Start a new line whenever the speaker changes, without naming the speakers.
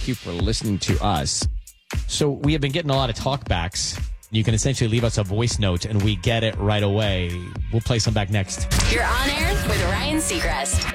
thank you for listening to us.
So we have been getting a lot of talkbacks. You can essentially leave us a voice note, and we get it right away. We'll play some back next.
You're on air with Ryan Seacrest.